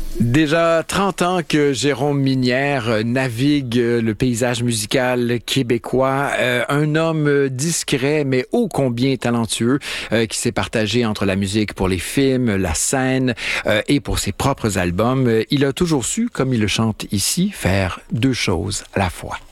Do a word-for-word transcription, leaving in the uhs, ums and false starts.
Déjà trente ans que Jérôme Minière navigue le paysage musical québécois. Euh, un homme discret, mais ô combien talentueux, euh, qui s'est partagé entre la musique pour les films, la scène euh, et pour ses propres albums. Il a toujours su, comme il le chante ici, faire deux choses à la fois.